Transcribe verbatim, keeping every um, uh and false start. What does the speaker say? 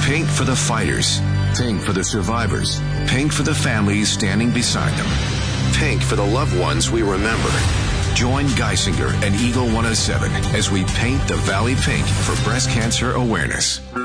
Pink for the fighters. Pink for the survivors. Pink for the families standing beside them. Pink for the loved ones we remember. Join Geisinger and Eagle one oh seven as we paint the Valley pink for breast cancer awareness.